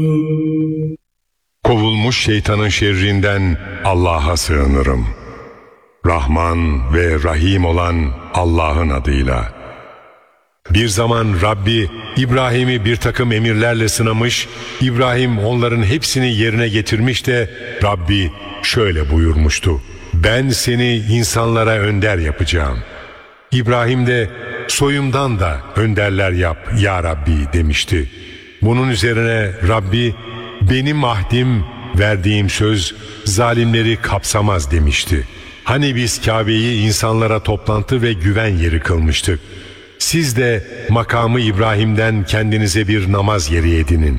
Kovulmuş şeytanın şerrinden Allah'a sığınırım. Rahman ve Rahim olan Allah'ın adıyla. Bir zaman Rabbi İbrahim'i bir takım emirlerle sınamış, İbrahim onların hepsini yerine getirmiş de Rabbi şöyle buyurmuştu: ben seni insanlara önder yapacağım. İbrahim de soyumdan da önderler yap ya Rabbi demişti. Bunun üzerine Rabbi benim ahdim, verdiğim söz zalimleri kapsamaz demişti. Hani biz Kabe'yi insanlara toplantı ve güven yeri kılmıştık. Siz de makamı İbrahim'den kendinize bir namaz yeri edinin.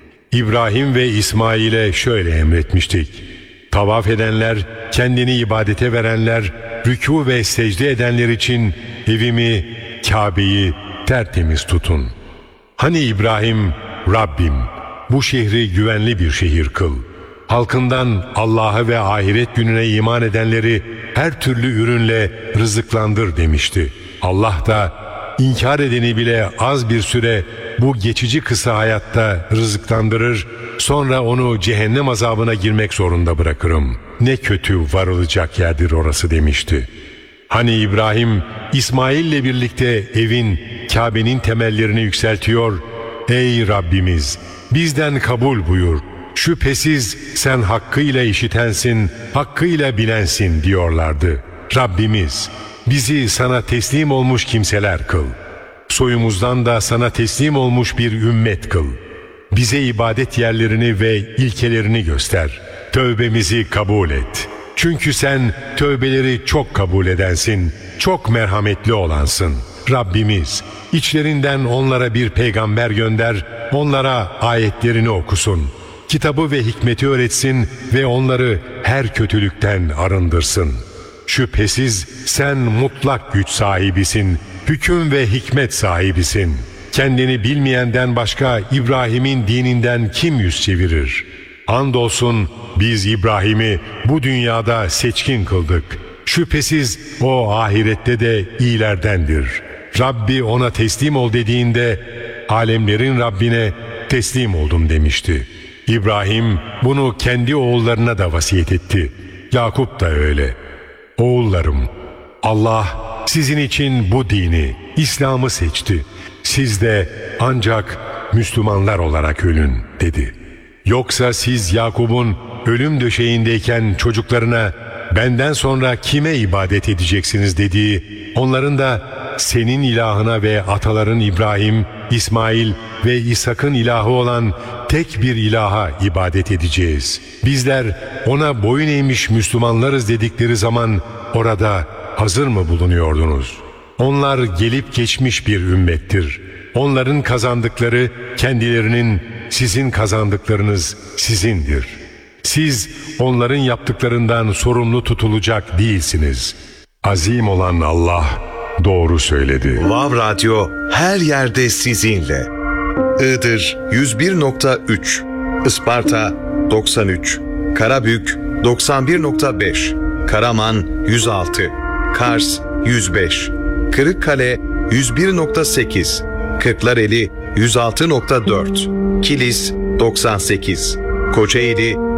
İbrahim ve İsmail'e şöyle emretmiştik: tavaf edenler, kendini ibadete verenler, rükû ve secde edenler için evimi, Kabe'yi tertemiz tutun. Hani İbrahim, Rabbim bu şehri güvenli bir şehir kıl. Halkından Allah'a ve ahiret gününe iman edenleri her türlü ürünle rızıklandır demişti. Allah da inkar edeni bile az bir süre bu geçici kısa hayatta rızıklandırır, sonra onu cehennem azabına girmek zorunda bırakırım. Ne kötü varılacak yerdir orası demişti. Hani İbrahim, İsmail'le birlikte evin, Kabe'nin temellerini yükseltiyor, ey Rabbimiz bizden kabul buyur, şüphesiz sen hakkıyla işitensin, hakkıyla bilensin diyorlardı. Rabbimiz bizi sana teslim olmuş kimseler kıl. Soyumuzdan da sana teslim olmuş bir ümmet kıl. Bize ibadet yerlerini ve ilkelerini göster. Tövbemizi kabul et. Çünkü sen tövbeleri çok kabul edensin, çok merhametli olansın. Rabbimiz içlerinden onlara bir peygamber gönder, onlara ayetlerini okusun. Kitabı ve hikmeti öğretsin ve onları her kötülükten arındırsın. Şüphesiz sen mutlak güç sahibisin, hüküm ve hikmet sahibisin. Kendini bilmeyenden başka İbrahim'in dininden kim yüz çevirir? Andolsun biz İbrahim'i bu dünyada seçkin kıldık. Şüphesiz o ahirette de iyilerdendir. Rabbi ona teslim ol dediğinde alemlerin Rabbine teslim oldum demişti. İbrahim bunu kendi oğullarına da vasiyet etti. Yakup da öyle. Oğullarım, Allah sizin için bu dini, İslam'ı seçti. Siz de ancak Müslümanlar olarak ölün dedi. Yoksa siz Yakup'un ölüm döşeğindeyken çocuklarına benden sonra kime ibadet edeceksiniz dediği, onların da senin ilahına ve ataların İbrahim, İsmail ve İshak'ın ilahı olan tek bir ilaha ibadet edeceğiz. Bizler ona boyun eğmiş Müslümanlarız dedikleri zaman orada hazır mı bulunuyordunuz? Onlar gelip geçmiş bir ümmettir. Onların kazandıkları kendilerinin, sizin kazandıklarınız sizindir. Siz onların yaptıklarından sorumlu tutulacak değilsiniz. Azim olan Allah doğru söyledi. Vav Radyo her yerde sizinle. Iğdır 101.3, Isparta 93, Karabük 91.5, Karaman 106, Kars 105, Kırıkkale 101.8, Kırklareli 106.4, Kilis 98, Kocaeli